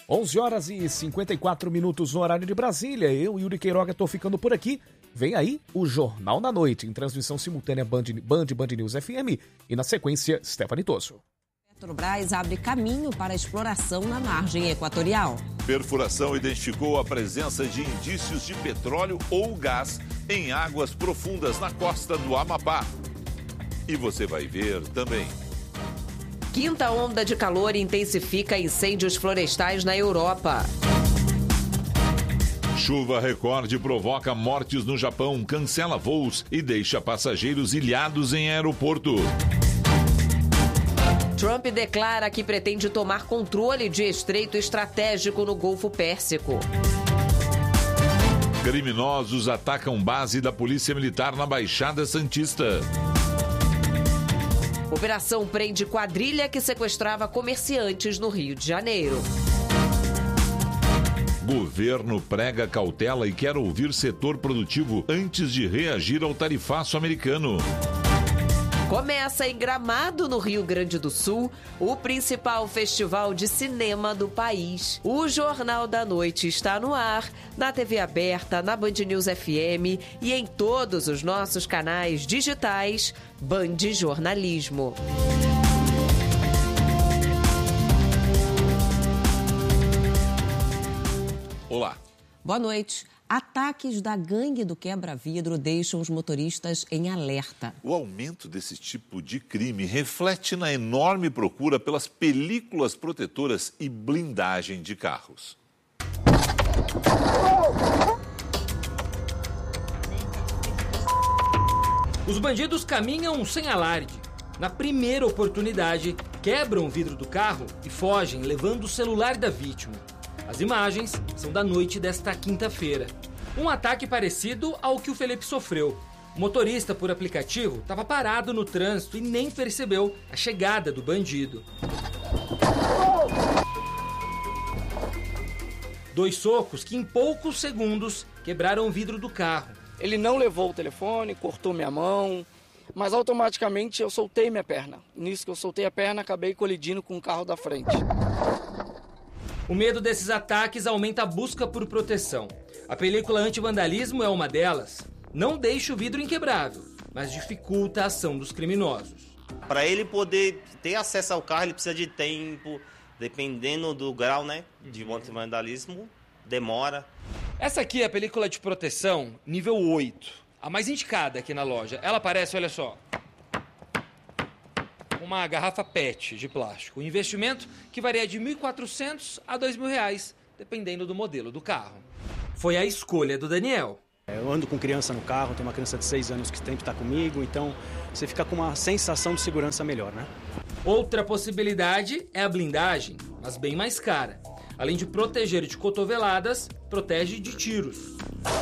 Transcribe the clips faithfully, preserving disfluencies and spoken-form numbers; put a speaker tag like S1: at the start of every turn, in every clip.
S1: onze horas e cinquenta e quatro minutos no horário de Brasília. Eu, Yuri Queiroga, estou ficando por aqui. Vem aí o Jornal da Noite, em transmissão simultânea Band, Band, Band News F M e, na sequência, Stephanie Tosso.
S2: Petrobras abre caminho para a exploração na margem equatorial.
S3: Perfuração identificou a presença de indícios de petróleo ou gás em águas profundas na costa do Amapá. E você vai ver também.
S2: Quinta onda de calor intensifica incêndios florestais na Europa.
S3: Chuva recorde provoca mortes no Japão, cancela voos e deixa passageiros ilhados em aeroporto.
S2: Trump declara que pretende tomar controle de estreito estratégico no Golfo Pérsico.
S3: Criminosos atacam base da Polícia Militar na Baixada Santista.
S2: Operação prende quadrilha que sequestrava comerciantes no Rio de Janeiro.
S3: Governo prega cautela e quer ouvir setor produtivo antes de reagir ao tarifaço americano.
S2: Começa em Gramado, no Rio Grande do Sul, o principal festival de cinema do país. O Jornal da Noite está no ar, na T V aberta, na Band News F M e em todos os nossos canais digitais Band Jornalismo.
S3: Olá.
S2: Boa noite. Ataques da gangue do quebra-vidro deixam os motoristas em alerta.
S3: O aumento desse tipo de crime reflete na enorme procura pelas películas protetoras e blindagem de carros.
S4: Os bandidos caminham sem alarde. Na primeira oportunidade, quebram o vidro do carro e fogem, levando o celular da vítima. As imagens são da noite desta quinta-feira. Um ataque parecido ao que o Felipe sofreu. O motorista por aplicativo estava parado no trânsito e nem percebeu a chegada do bandido. Dois socos que em poucos segundos quebraram o vidro do carro.
S5: Ele não levou o telefone, cortou minha mão, mas automaticamente eu soltei minha perna. Nisso que eu soltei a perna, acabei colidindo com o carro da frente.
S4: O medo desses ataques aumenta a busca por proteção. A película anti-vandalismo é uma delas. Não deixa o vidro inquebrável, mas dificulta a ação dos criminosos.
S6: Para ele poder ter acesso ao carro, ele precisa de tempo, dependendo do grau, né, de anti-vandalismo, demora.
S4: Essa aqui é a película de proteção nível oito, a mais indicada aqui na loja. Ela parece, olha só, uma garrafa P E T de plástico. O investimento que varia de mil e quatrocentos a dois mil reais, dependendo do modelo do carro. Foi a escolha do Daniel.
S7: Eu ando com criança no carro, tenho uma criança de seis anos que sempre está comigo, então você fica com uma sensação de segurança melhor, né?
S4: Outra possibilidade é a blindagem, mas bem mais cara. Além de proteger de cotoveladas, protege de tiros.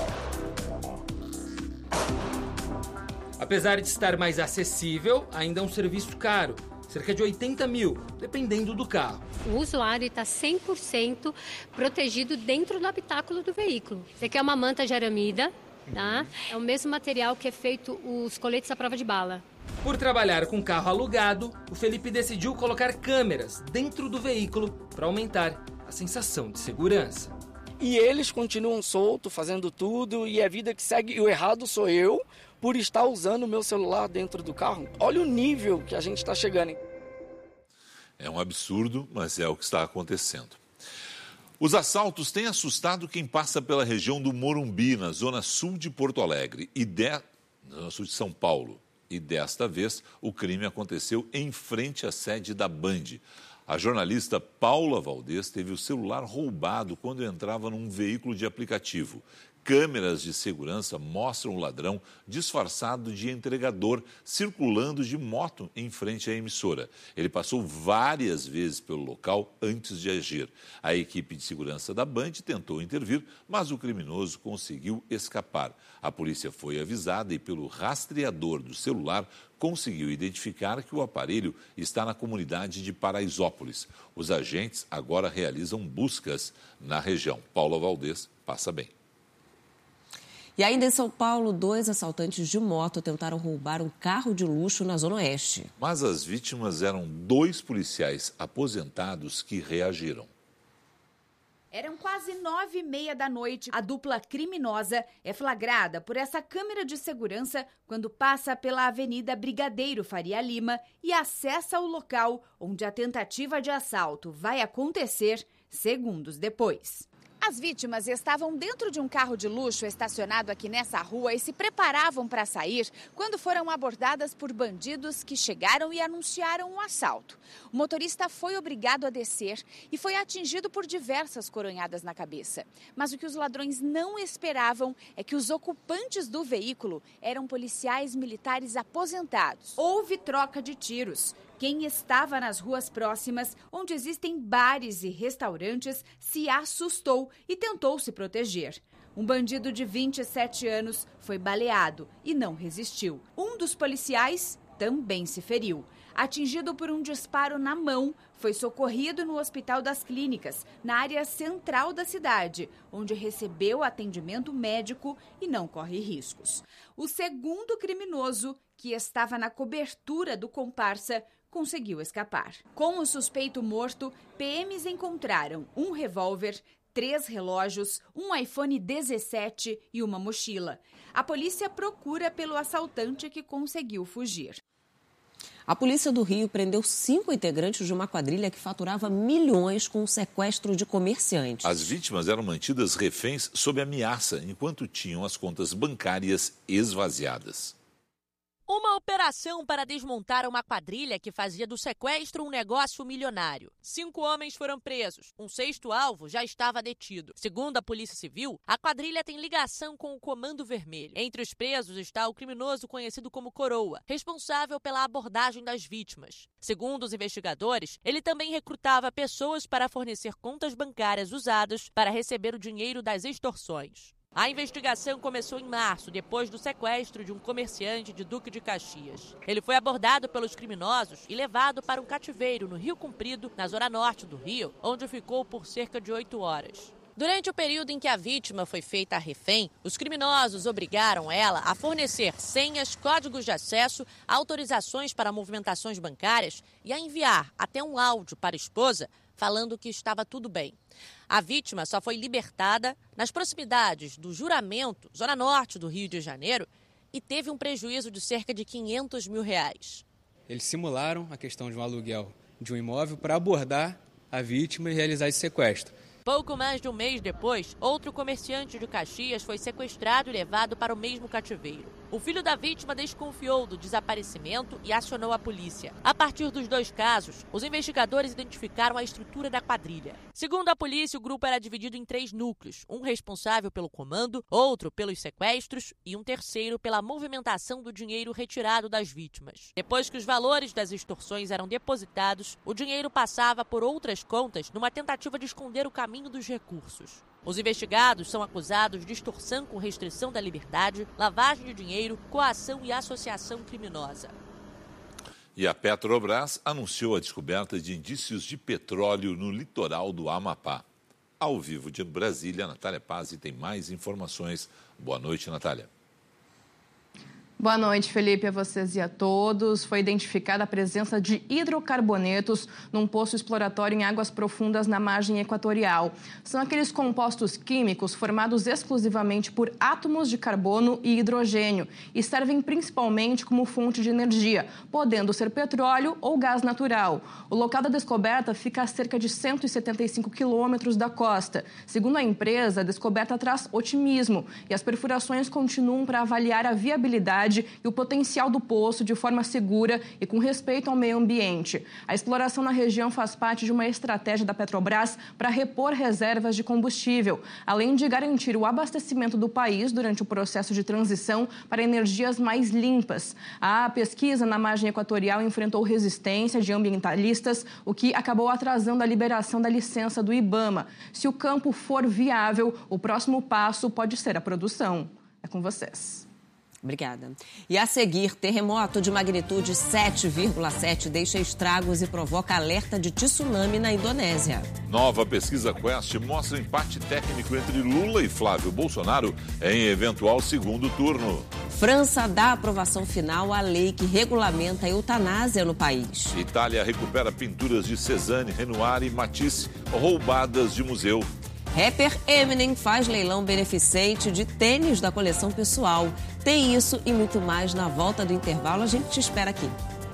S4: Apesar de estar mais acessível, ainda é um serviço caro, cerca de oitenta mil, dependendo do carro.
S8: O usuário está cem por cento protegido dentro do habitáculo do veículo. Isso aqui é uma manta de aramida, tá? É o mesmo material que é feito os coletes à prova de bala.
S4: Por trabalhar com carro alugado, o Felipe decidiu colocar câmeras dentro do veículo para aumentar a sensação de segurança.
S5: E eles continuam soltos, fazendo tudo, e a vida que segue, e o errado sou eu, por estar usando o meu celular dentro do carro. Olha o nível que a gente está chegando.
S3: É um absurdo, mas é o que está acontecendo. Os assaltos têm assustado quem passa pela região do Morumbi, na zona sul de Porto Alegre, e de... na zona sul de São Paulo. E desta vez, o crime aconteceu em frente à sede da Band. A jornalista Paula Valdez teve o celular roubado quando entrava num veículo de aplicativo. Câmeras de segurança mostram o ladrão disfarçado de entregador circulando de moto em frente à emissora. Ele passou várias vezes pelo local antes de agir. A equipe de segurança da Band tentou intervir, mas o criminoso conseguiu escapar. A polícia foi avisada e, pelo rastreador do celular, conseguiu identificar que o aparelho está na comunidade de Paraisópolis. Os agentes agora realizam buscas na região. Paula Valdez passa bem.
S2: E ainda em São Paulo, dois assaltantes de moto tentaram roubar um carro de luxo na Zona Oeste.
S3: Mas as vítimas eram dois policiais aposentados que reagiram.
S9: Eram quase nove e meia da noite. A dupla criminosa é flagrada por essa câmera de segurança quando passa pela Avenida Brigadeiro Faria Lima e acessa o local onde a tentativa de assalto vai acontecer segundos depois. As vítimas estavam dentro de um carro de luxo estacionado aqui nessa rua e se preparavam para sair quando foram abordadas por bandidos que chegaram e anunciaram um assalto. O motorista foi obrigado a descer e foi atingido por diversas coronhadas na cabeça. Mas o que os ladrões não esperavam é que os ocupantes do veículo eram policiais militares aposentados. Houve troca de tiros. Quem estava nas ruas próximas, onde existem bares e restaurantes, se assustou e tentou se proteger. Um bandido de vinte e sete anos foi baleado e não resistiu. Um dos policiais também se feriu. Atingido por um disparo na mão, foi socorrido no Hospital das Clínicas, na área central da cidade, onde recebeu atendimento médico e não corre riscos. O segundo criminoso, que estava na cobertura do comparsa, conseguiu escapar. Com o suspeito morto, P Ms encontraram um revólver, três relógios, um iPhone dezessete e uma mochila. A polícia procura pelo assaltante que conseguiu fugir.
S10: A polícia do Rio prendeu cinco integrantes de uma quadrilha que faturava milhões com o sequestro de comerciantes.
S3: As vítimas eram mantidas reféns sob ameaça enquanto tinham as contas bancárias esvaziadas.
S11: Uma operação para desmontar uma quadrilha que fazia do sequestro um negócio milionário. Cinco homens foram presos. Um sexto alvo já estava detido. Segundo a Polícia Civil, a quadrilha tem ligação com o Comando Vermelho. Entre os presos está o criminoso conhecido como Coroa, responsável pela abordagem das vítimas. Segundo os investigadores, ele também recrutava pessoas para fornecer contas bancárias usadas para receber o dinheiro das extorsões. A investigação começou em março, depois do sequestro de um comerciante de Duque de Caxias. Ele foi abordado pelos criminosos e levado para um cativeiro no Rio Comprido, na zona norte do Rio, onde ficou por cerca de oito horas. Durante o período em que a vítima foi feita a refém, os criminosos obrigaram ela a fornecer senhas, códigos de acesso, autorizações para movimentações bancárias e a enviar até um áudio para a esposa falando que estava tudo bem. A vítima só foi libertada nas proximidades do Juramento, zona norte do Rio de Janeiro, e teve um prejuízo de cerca de quinhentos mil reais.
S12: Eles simularam a questão de um aluguel de um imóvel para abordar a vítima e realizar esse sequestro.
S11: Pouco mais de um mês depois, outro comerciante de Caxias foi sequestrado e levado para o mesmo cativeiro. O filho da vítima desconfiou do desaparecimento e acionou a polícia. A partir dos dois casos, os investigadores identificaram a estrutura da quadrilha. Segundo a polícia, o grupo era dividido em três núcleos, um responsável pelo comando, outro pelos sequestros e um terceiro pela movimentação do dinheiro retirado das vítimas. Depois que os valores das extorsões eram depositados, o dinheiro passava por outras contas numa tentativa de esconder o caminho dos recursos. Os investigados são acusados de extorsão com restrição da liberdade, lavagem de dinheiro, coação e associação criminosa.
S3: E a Petrobras anunciou a descoberta de indícios de petróleo no litoral do Amapá. Ao vivo de Brasília, Natália Pazzi tem mais informações. Boa noite, Natália.
S13: Boa noite, Felipe, a vocês e a todos. Foi identificada a presença de hidrocarbonetos num poço exploratório em águas profundas na margem equatorial. São aqueles compostos químicos formados exclusivamente por átomos de carbono e hidrogênio e servem principalmente como fonte de energia, podendo ser petróleo ou gás natural. O local da descoberta fica a cerca de cento e setenta e cinco quilômetros da costa. Segundo a empresa, a descoberta traz otimismo e as perfurações continuam para avaliar a viabilidade e o potencial do poço de forma segura e com respeito ao meio ambiente. A exploração na região faz parte de uma estratégia da Petrobras para repor reservas de combustível, além de garantir o abastecimento do país durante o processo de transição para energias mais limpas. A pesquisa na margem equatorial enfrentou resistência de ambientalistas, o que acabou atrasando a liberação da licença do IBAMA. Se o campo for viável, o próximo passo pode ser a produção. É com vocês.
S10: Obrigada. E a seguir, terremoto de magnitude sete vírgula sete deixa estragos e provoca alerta de tsunami na Indonésia.
S3: Nova pesquisa Quest mostra empate técnico entre Lula e Flávio Bolsonaro em eventual segundo turno.
S10: França dá aprovação final à lei que regulamenta a eutanásia no país.
S3: Itália recupera pinturas de Cézanne, Renoir e Matisse roubadas de museu.
S10: Rapper Eminem faz leilão beneficente de tênis da coleção pessoal. Tem isso e muito mais na volta do intervalo. A gente te espera aqui.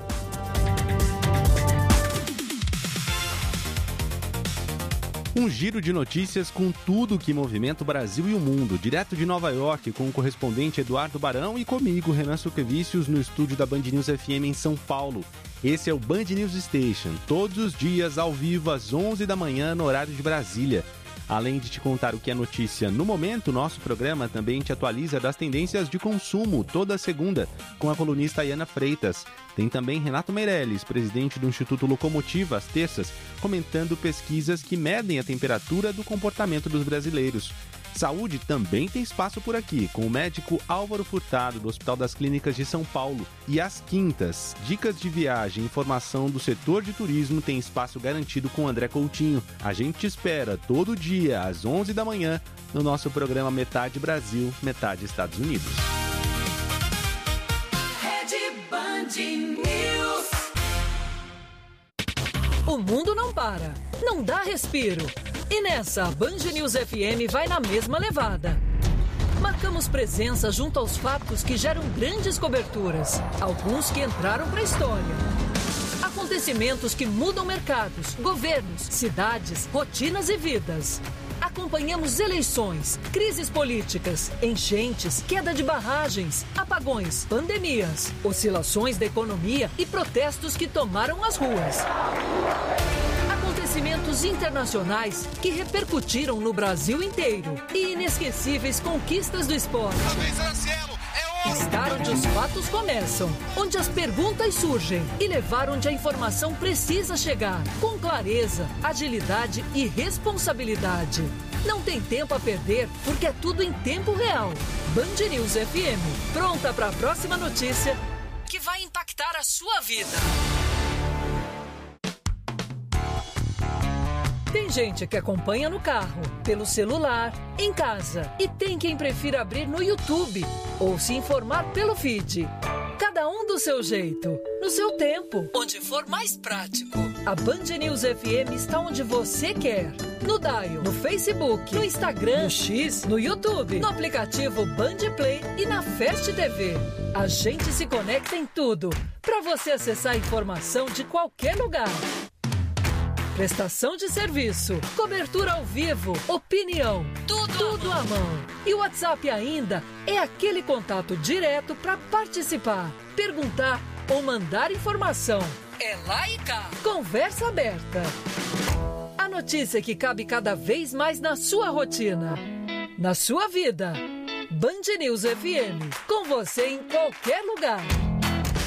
S14: Um giro de notícias com tudo que movimenta o Brasil e o mundo. Direto de Nova York, com o correspondente Eduardo Barão e comigo, Renan Suquevicius, no estúdio da Band News F M em São Paulo. Esse é o Band News Station, todos os dias ao vivo às onze da manhã no horário de Brasília. Além de te contar o que é notícia no momento, nosso programa também te atualiza das tendências de consumo toda segunda, com a colunista Ayana Freitas. Tem também Renato Meirelles, presidente do Instituto Locomotiva, às terças, comentando pesquisas que medem a temperatura do comportamento dos brasileiros. Saúde também tem espaço por aqui, com o médico Álvaro Furtado, do Hospital das Clínicas de São Paulo. E às quintas, dicas de viagem e informação do setor de turismo tem espaço garantido com André Coutinho. A gente te espera todo dia, às onze da manhã, no nosso programa Metade Brasil, Metade Estados Unidos.
S15: Rede Band News.
S16: O mundo não para, não dá respiro. E nessa, a Band News F M vai na mesma levada. Marcamos presença junto aos fatos que geram grandes coberturas, alguns que entraram para a história. Acontecimentos que mudam mercados, governos, cidades, rotinas e vidas. Acompanhamos eleições, crises políticas, enchentes, queda de barragens, apagões, pandemias, oscilações da economia e protestos que tomaram as ruas. Acontecimentos internacionais que repercutiram no Brasil inteiro e inesquecíveis conquistas do esporte. Estar onde os fatos começam, onde as perguntas surgem e levar onde a informação precisa chegar, com clareza, agilidade e responsabilidade. Não tem tempo a perder, porque é tudo em tempo real. Band News F M, pronta para a próxima notícia que vai impactar a sua vida. Tem gente que acompanha no carro, pelo celular, em casa. E tem quem prefira abrir no YouTube ou se informar pelo feed. Cada um do seu jeito, no seu tempo, onde for mais prático. A Band News F M está onde você quer. No Dial, no Facebook, no Instagram, no X, no YouTube, no aplicativo Band Play e na Fast T V. A gente se conecta em tudo, para você acessar a informação de qualquer lugar. Prestação de serviço, cobertura ao vivo, opinião, tudo, tudo à mão. E o WhatsApp ainda é aquele contato direto para participar, perguntar ou mandar informação. É lá e cá. Conversa aberta. A notícia que cabe cada vez mais na sua rotina, na sua vida. Band News F M, com você em qualquer lugar.